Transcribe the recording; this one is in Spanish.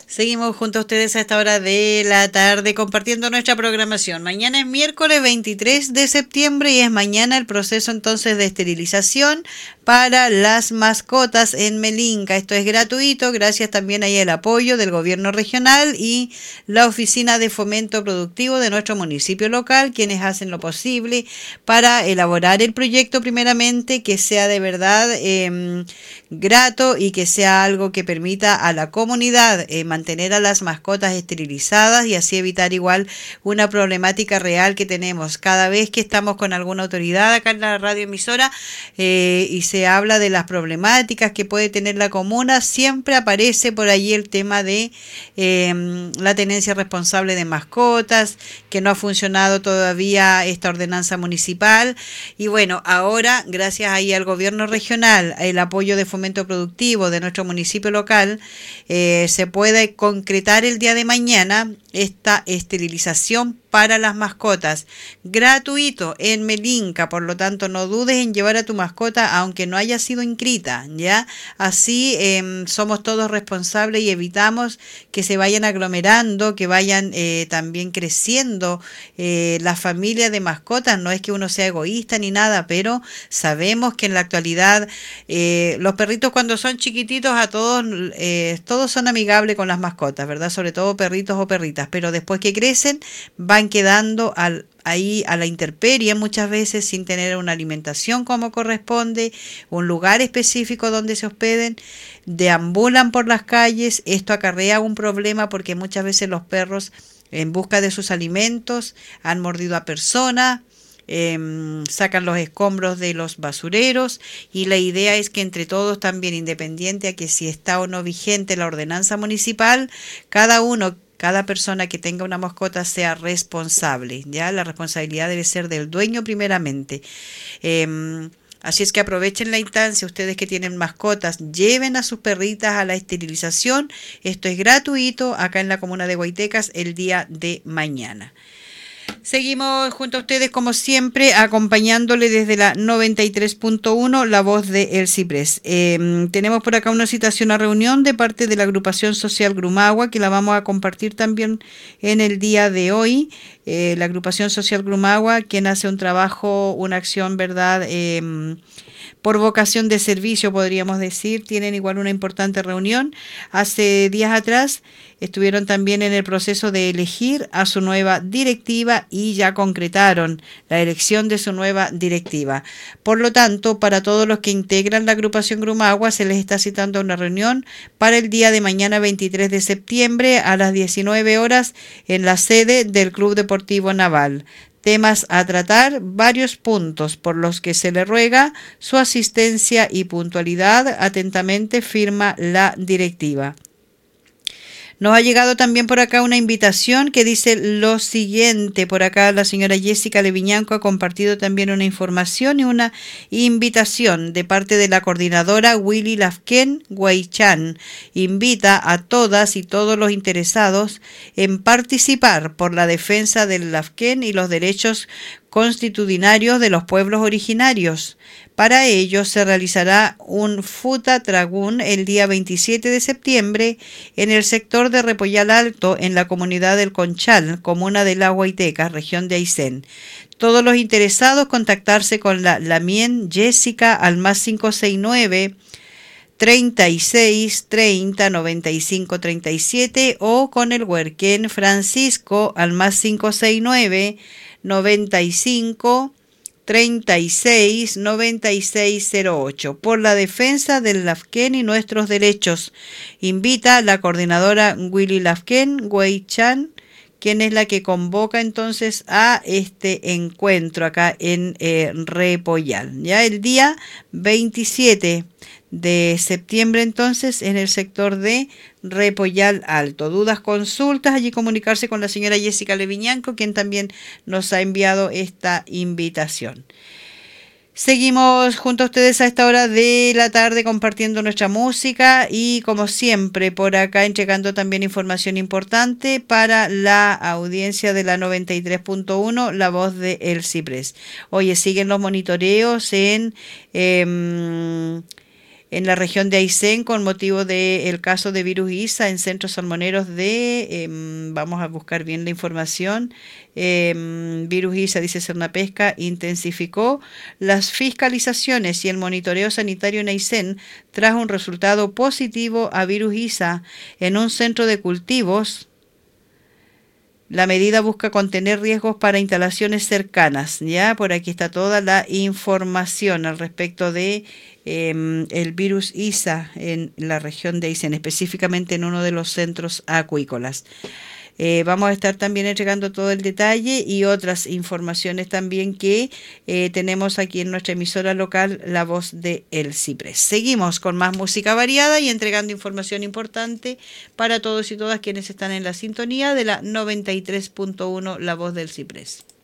Seguimos junto a ustedes a esta hora de la tarde compartiendo nuestra programación. Mañana es miércoles 23 de septiembre y es mañana el proceso entonces de esterilización para las mascotas en Melinca. Esto es gratuito, gracias también ahí al apoyo del gobierno regional y la oficina de fomento productivo de nuestro municipio local, quienes hacen lo posible para elaborar el proyecto primeramente, que sea de verdad grato y que sea algo que permita a la comunidad mantener a las mascotas esterilizadas y así evitar igual una problemática real que tenemos cada vez que estamos con alguna autoridad acá en la radioemisora y se habla de las problemáticas que puede tener la comuna. Siempre aparece por allí el tema de la tenencia responsable de mascotas, que no ha funcionado todavía esta ordenanza municipal. Y bueno, ahora gracias ahí al gobierno regional, el apoyo de fomento productivo de nuestro municipio local, se puede concretar el día de mañana esta esterilización para las mascotas, gratuito en Melinca. Por lo tanto, no dudes en llevar a tu mascota aunque no haya sido inscrita, ¿ya? Así somos todos responsables y evitamos que se vayan aglomerando, que vayan también creciendo las familias de mascotas. No es que uno sea egoísta ni nada, pero sabemos que en la actualidad los perritos cuando son chiquititos a todos son amigables con las mascotas, ¿verdad? Sobre todo perritos o perritas, pero después que crecen van quedando ahí a la intemperie muchas veces sin tener una alimentación como corresponde, un lugar específico donde se hospeden, deambulan por las calles. Esto acarrea un problema porque muchas veces los perros en busca de sus alimentos han mordido a personas, sacan los escombros de los basureros y la idea es que entre todos también, independiente a que si está o no vigente la ordenanza municipal, cada persona que tenga una mascota sea responsable, ¿ya? La responsabilidad debe ser del dueño primeramente. Así es que aprovechen la instancia, ustedes que tienen mascotas, lleven a sus perritas a la esterilización. Esto es gratuito acá en la comuna de Guaitecas el día de mañana. Seguimos junto a ustedes como siempre acompañándole desde la 93.1 La Voz de El Ciprés. Tenemos por acá una citación a reunión de parte de la agrupación social Grumagua que la vamos a compartir también en el día de hoy. La agrupación social Grumagua, quien hace un trabajo, una acción, ¿verdad? Por vocación de servicio, podríamos decir, tienen igual una importante reunión. Hace días atrás estuvieron también en el proceso de elegir a su nueva directiva y ya concretaron la elección de su nueva directiva. Por lo tanto, para todos los que integran la agrupación Grumagua, se les está citando una reunión para el día de mañana 23 de septiembre a las 19 horas en la sede del Club Deportivo Naval. Temas a tratar, varios puntos por los que se le ruega su asistencia y puntualidad. Atentamente firma la directiva. Nos ha llegado también por acá una invitación que dice lo siguiente. Por acá la señora Jessica Leviñanco ha compartido también una información y una invitación de parte de la coordinadora Willy Lafken Guaychan. Invita a todas y todos los interesados en participar por la defensa del Lafken y los derechos constitucionarios de los pueblos originarios. Para ello se realizará un Futa Tragún el día 27 de septiembre en el sector de Repollal Alto, en la comunidad del Conchal, comuna de La Guaiteca, región de Aysén. Todos los interesados contactarse con la Lamien Jessica al más 569 36 30 95 37 o con el Huerquén Francisco al más 569 95 36 96 08 por la defensa del Lafken y nuestros derechos. Invita la coordinadora Willy Lafken Guaychan, quien es la que convoca entonces a este encuentro acá en Repollal. Ya el día 27 de septiembre entonces en el sector de Repollal Alto. Dudas, consultas, allí comunicarse con la señora Jessica Leviñanco, quien también nos ha enviado esta invitación. Seguimos junto a ustedes a esta hora de la tarde compartiendo nuestra música y como siempre por acá entregando también información importante para la audiencia de la 93.1 La Voz de El Ciprés. Oye, siguen los monitoreos en la región de Aysén con motivo del caso de virus ISA en centros salmoneros vamos a buscar bien la información, virus ISA, dice Cernapesca, intensificó las fiscalizaciones y el monitoreo sanitario en Aysén tras un resultado positivo a virus ISA en un centro de cultivos. La medida busca contener riesgos para instalaciones cercanas. Ya por aquí está toda la información al respecto de el virus ISA en la región de Aysén, específicamente en uno de los centros acuícolas. Vamos a estar también entregando todo el detalle y otras informaciones también que tenemos aquí en nuestra emisora local, La Voz de El Ciprés. Seguimos con más música variada y entregando información importante para todos y todas quienes están en la sintonía de la 93.1 La Voz del Ciprés.